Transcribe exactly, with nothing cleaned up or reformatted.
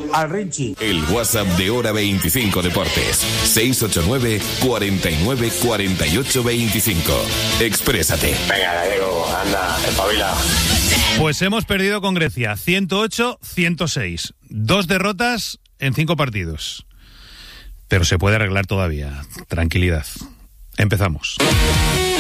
al Rinchi. El WhatsApp de Hora veinticinco Deportes. seis ocho nueve, cuarenta y nueve, cuarenta y ocho veinticinco. Exprésate. Venga, Gallego, anda, espabila. Pues hemos perdido con Grecia, ciento ocho a ciento seis. Dos derrotas en cinco partidos. Pero se puede arreglar todavía. Tranquilidad. Empezamos.